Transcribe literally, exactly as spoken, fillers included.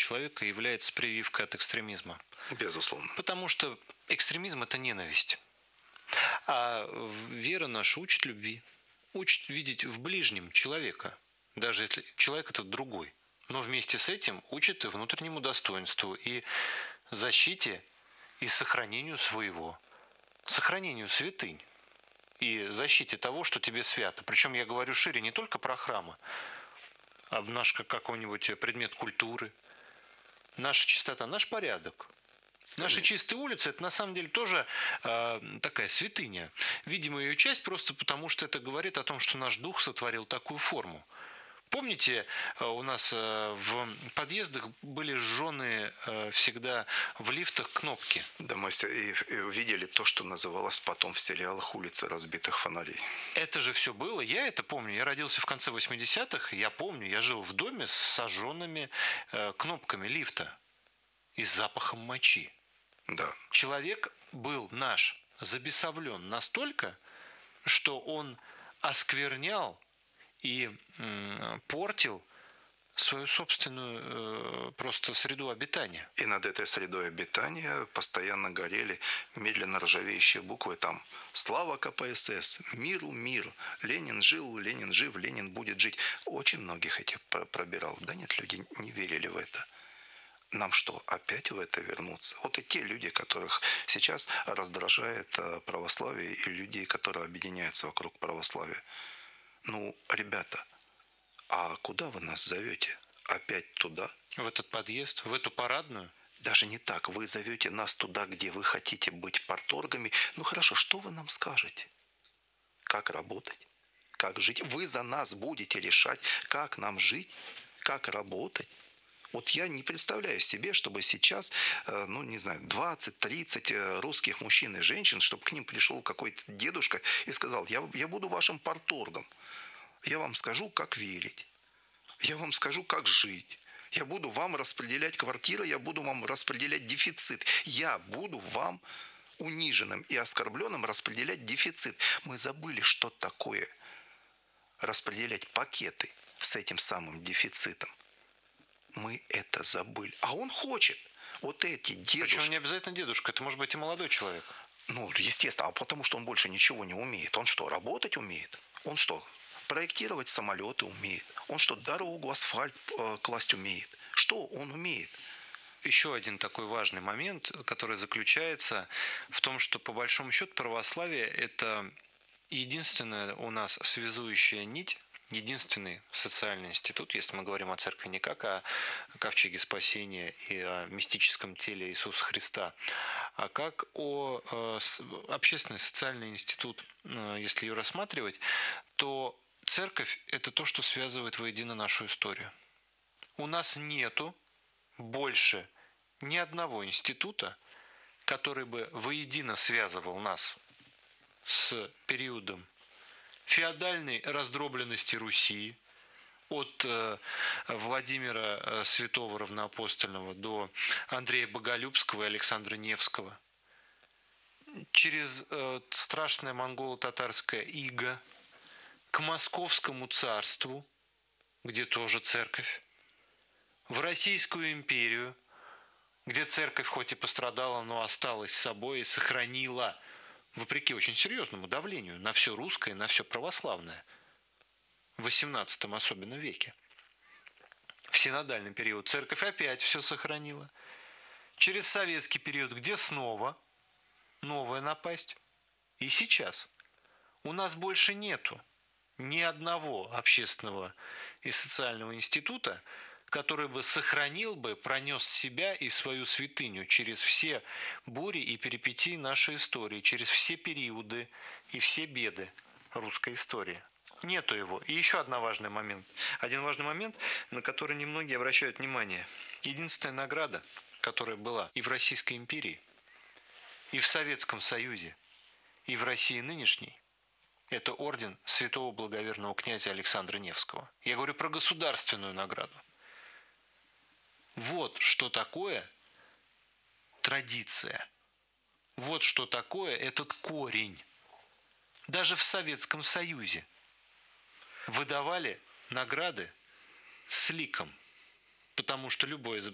человека является прививкой от экстремизма. Безусловно. Потому что экстремизм – это ненависть. А вера наша учит любви, учит видеть в ближнем человека, даже если человек этот другой. Но вместе с этим учит и внутреннему достоинству, и защите, и сохранению своего, сохранению святынь, и защите того, что тебе свято. Причем я говорю шире не только про храмы, а наш какой-нибудь предмет культуры, наша чистота, наш порядок. Наши чистые улицы – это на самом деле тоже э, такая святыня. Видимо, ее часть просто потому, что это говорит о том, что наш дух сотворил такую форму. Помните, у нас в подъездах были сжженные всегда в лифтах кнопки? Да, мы видели то, что называлось потом в сериалах «Улицы разбитых фонарей». Это же все было, я это помню. Я родился в конце восьмидесятых, я помню, я жил в доме с сожженными кнопками лифта и с запахом мочи. Да. Человек был наш забесовлен настолько, что он осквернял и м, портил свою собственную э, просто среду обитания. И над этой средой обитания постоянно горели медленно ржавеющие буквы. Там «Слава ка пэ эс эс», «Миру мир», «Ленин жил», «Ленин жив», «Ленин будет жить». Очень многих этих пробирал. Да нет, люди не верили в это. Нам что, опять в это вернуться? Вот и те люди, которых сейчас раздражает православие, и людей, которые объединяются вокруг православия. Ну, ребята, а куда вы нас зовете? Опять туда? В этот подъезд? В эту парадную? Даже не так. Вы зовете нас туда, где вы хотите быть парторгами. Ну хорошо, что вы нам скажете? Как работать? Как жить? Вы за нас будете решать, как нам жить, как работать. Вот я не представляю себе, чтобы сейчас, ну, не знаю, двадцать-тридцать русских мужчин и женщин, чтобы к ним пришел какой-то дедушка и сказал: я, я буду вашим парторгом. Я вам скажу, как верить. Я вам скажу, как жить. Я буду вам распределять квартиры, я буду вам распределять дефицит. Я буду вам, униженным и оскорбленным, распределять дефицит. Мы забыли, что такое распределять пакеты с этим самым дефицитом. Мы это забыли. А он хочет. Вот эти дедушки... Причем не обязательно дедушка, это может быть и молодой человек. Ну, естественно, а потому что он больше ничего не умеет. Он что, работать умеет? Он что, проектировать самолеты умеет? Он что, дорогу, асфальт э, класть умеет? Что он умеет? Еще один такой важный момент, который заключается в том, что по большому счету православие – это единственная у нас связующая нить, единственный социальный институт, если мы говорим о церкви не как о ковчеге спасения и о мистическом теле Иисуса Христа, а как о общественный социальный институт, если ее рассматривать, то церковь – это то, что связывает воедино нашу историю. У нас нету больше ни одного института, который бы воедино связывал нас с периодом феодальной раздробленности Руси, от э, Владимира э, Святого Равноапостольного до Андрея Боголюбского и Александра Невского, через э, страшное монголо-татарское иго, к Московскому царству, где тоже церковь, в Российскую империю, где церковь хоть и пострадала, но осталась с собой и сохранила, вопреки очень серьезному давлению на все русское, на все православное, в восемнадцатом особенно веке. В синодальный период церковь опять все сохранила. Через советский период, где снова новая напасть. И сейчас у нас больше нету ни одного общественного и социального института, который бы сохранил бы, пронес себя и свою святыню через все бури и перипетии нашей истории, через все периоды и все беды русской истории. Нету его. И еще один важный момент. Один важный момент, на который немногие обращают внимание. Единственная награда, которая была и в Российской империи, и в Советском Союзе, и в России нынешней, это орден святого благоверного князя Александра Невского. Я говорю про государственную награду. Вот что такое традиция. Вот что такое этот корень. Даже в Советском Союзе выдавали награды с ликом. Потому что любое